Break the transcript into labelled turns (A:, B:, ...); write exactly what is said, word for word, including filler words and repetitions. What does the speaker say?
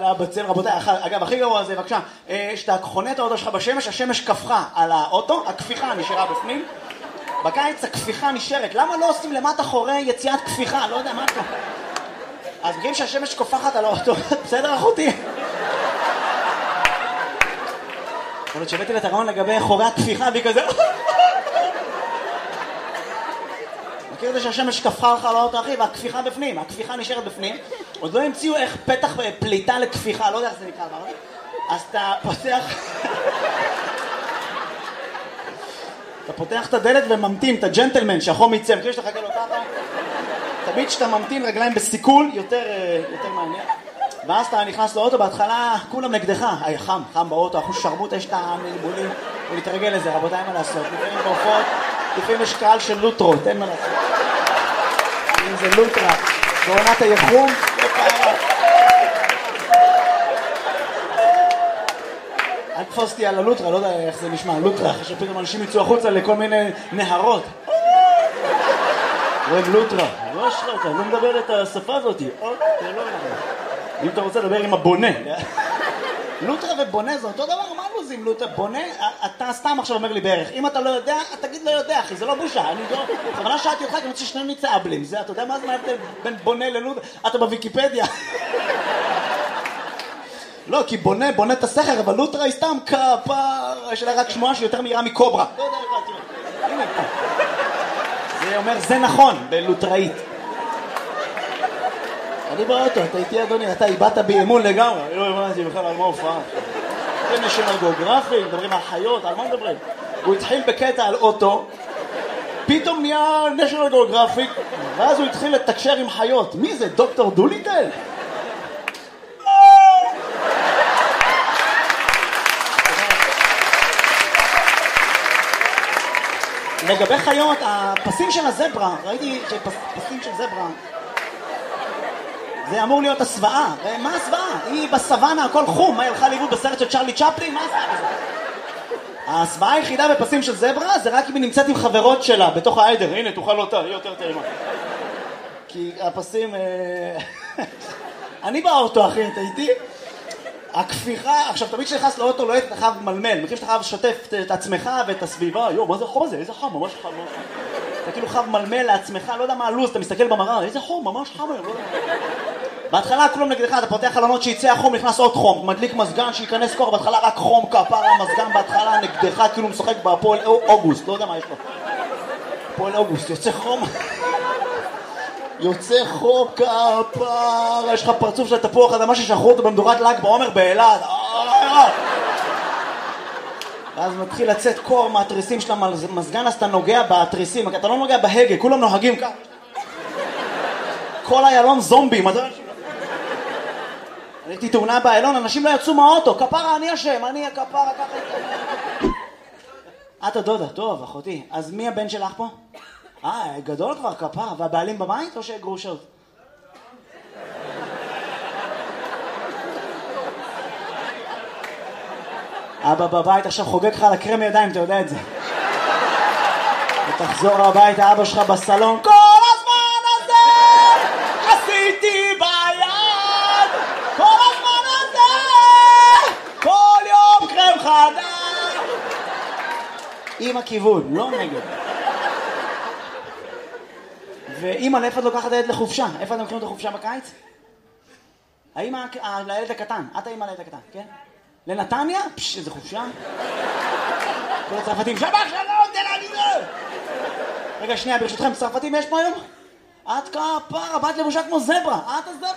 A: היה בצל, רבותיי, אגב, הכי גרוע זה, בבקשה, שאתה חונה את האוטו שלך בשמש, השמש כפכה על האוטו, הכפיכה נשארה בפנים, בקיץ הכפיכה נשארת, למה לא עושים למטה חורי יציאת כפיכה? לא יודע, מה אתה? אז בגלל שהשמש כופחת על האוטו, בסדר אחותי? יכול להיות שהבאתי לה את הרעיון לגבי חורי הכפיכה, והיא כזה... מכיר את זה שהשמש כפכה לך על האוטו, אחי, והכפיכה בפנים, הכפיכה נשארת בפנים, עוד לא המציאו איך פתח פליטה לכפיכה, לא יודע איך זה נקרא, אז אתה פותח... אתה פותח את הדלת וממתין, את הג'נטלמן, שהחום יצא, מכיר שאתה חכה לו ככה? תמיד שאתה ממתין רגליים בסיכול, יותר, יותר מעניין. ואז אתה נכנס לאוטו, בהתחלה כולם נגדך. היי, חם, חם באוטו, אחוז שרמוט, יש את המלבולים, ולהתרגל לזה, רבותיי, מה לעשות? לפעמים בהופעות, לפעמים יש קהל של לוטרות, אין מה לעשות. אם זה לוטרה, בעונת היחום, לא פעם. אל תפוסתי על הלוטרה, לא יודע איך זה נשמע, לוטרה, שפתאום אנשים יצאו החוצה לכל מיני נהרות. רואים לוטרה, לא שלך, לא מדבר את השפה הזאת. אם אתה רוצה לדבר עם הבונה. לוטרה ובונה זה אותו דבר, מה לוזים לוטרה? בונה, אתה סתם עכשיו אומר לי בערך. אם אתה לא יודע, תגיד לא יודע, אחי, זה לא בושה. אני לא... בכוונה שאלתי אותך, כי אני רוצה ששנינו נצא אבלים. זה, אתה יודע מה זה ההבדל בין בונה ללוטרה? אתה בוויקיפדיה. לא, כי בונה, בונה את הסכר, אבל לוטרה היא סתם כפר, יש לה רק שמועה שיותר מהירה מקוברה. לא יודע, תראה. הנה פה. זה אומר, זה נכון, בלוטראית. אני באוטו, אתה איתי אדוני, אתה איבדת באמון לגמרי. לא הבנתי בכלל על מה הופעה. זה נשיונל גיאוגרפי, מדברים על חיות, על מה מדברים? הוא התחיל בקטע על אוטו, פתאום נהיה נשיונל גיאוגרפי, ואז הוא התחיל לתקשר עם חיות. מי זה, דוקטור דוליטל? לגבי חיות, הפסים של הזברה, ראיתי שפסים של זברה, זה אמור להיות הסוואה. מה הסוואה? היא בסוואנה, הכל חום. מה, היא הלכה לראות בסרט של צ'רלי צ'פלין? מה הסוואה בזה? הסוואה היחידה בפסים של זברה זה רק אם היא נמצאת עם חברות שלה בתוך העדר. הנה, תוכל אותה, היא יותר טעימה. כי הפסים... אני באוטו, אחי, אתה איתי? הכפיכה, עכשיו תמיד כשנכנס לאוטו לא היית חייב מלמל, מכיר שאתה חייב לשתף את עצמך ואת הסביבה, יו, מה זה החום הזה? איזה חם, ממש חם, ממש חם. אתה כאילו חייב מלמל לעצמך, לא יודע מה הלוז, אתה מסתכל במראה, איזה חום, ממש חם היום, לא יודע. בהתחלה כולם נגדך, אתה פותח חלונות שיצא החום, נכנס עוד חום, מדליק מזגן שיכנס כוח, בהתחלה רק חום, כפרה, מזגן בהתחלה נגדך, כאילו משחק בהפועל אוגוסט, לא יודע מה יש לו. הפועל אוגוסט, יוצא חום. יוצא חום כפר, יש לך פרצוף של תפוח אדמה ששחרו אותו במדורת ל"ג בעומר באילת. ואז מתחיל לצאת קור מהתריסים של המזגן, אז אתה נוגע בתריסים, אתה לא נוגע בהגה, כולם נוהגים ככה. כל איילון זומבים. הייתי תאונה באיילון, אנשים לא יצאו מהאוטו, כפרה אני אשם, אני הכפרה ככה. את הדודה, טוב אחותי, אז מי הבן שלך פה? אה, גדול כבר כפרה, והבעלים בבית או שגרושות? אבא בבית עכשיו חוגג לך על הקרם ידיים, אתה יודע את זה. ותחזור הביתה, אבא שלך בסלון, כל הזמן הזה עשיתי ביד, כל הזמן הזה, כל יום קרם חדש. עם הכיוון, לא נגד. ואמא, לאיפה את לוקחת הילד לחופשה? איפה אתם לוקחים את החופשה בקיץ? האמא לילד הקטן, את האמא לילד הקטן, כן? לנתניה? פש, איזה חופשה. כל הצרפתים, שבח שלום, תן אני זה! רגע, שנייה, ברשותכם, צרפתים יש פה היום? את כפרה, באת לבושה כמו זברה, את הזברה.